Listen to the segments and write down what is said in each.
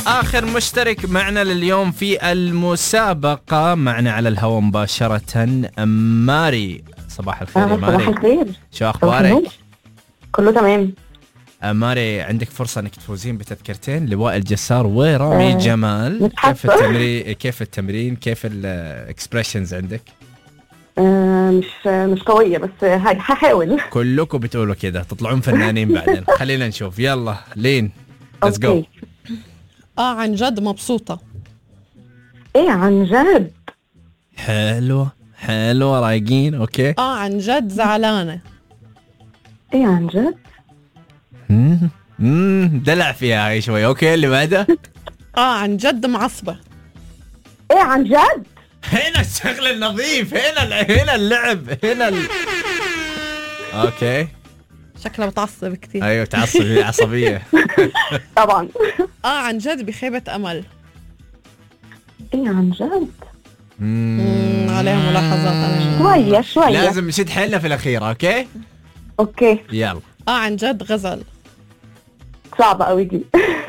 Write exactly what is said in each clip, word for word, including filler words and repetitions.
آخر مشترك معنا لليوم في المسابقة معنا على الهواء مباشرة ماري. صباح الخير يا ماري. صباح الخير. شو أخبارك؟ كله تمام. ماري عندك فرصة انك تفوزين بتذكرتين لوائل جسار ورامي آه جمال. كيف التمرين كيف التمرين كيف الاكسبريشنز عندك؟ آه مش مش قوية بس هحاول. كلكم بتقولوا كده تطلعون فنانين بعدين. خلينا نشوف. يلا لين ليتس جو. اه عن جد مبسوطة. ايه عن جد؟ حلوة حلوة رايقين. اوكي. اه عن جد زعلانة. ايه عن جد؟ امم امم دلع فيها هاي شوي. اوكي اللي بعده. اه عن جد معصبة. ايه عن جد؟ هنا الشغل النظيف. هنا هنا اللعب هنا ال... اوكي شكلها بتعصب كتير. ايوه تعصبي عصبية. طبعا. اه عن جد بخيبة امل. ايه عن جد؟ امم عليها ملاحظات أنا. شوية شوية لازم نشد حيلنا في الأخيرة. اوكي اوكي. يلا. اه عن جد غزل. صعبة قوي دي.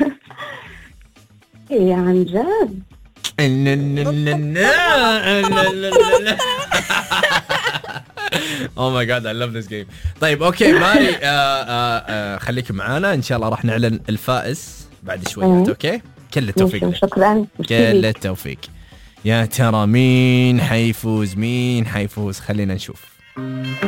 ايه عن جد؟ Oh my god I love this game. طيب اوكي ماري آه آه آه خليك معانا ان شاء الله راح نعلن الفائز بعد شوية. اوكي كل التوفيق. شكرا. كل التوفيق. يا ترى مين حيفوز مين حيفوز خلينا نشوف.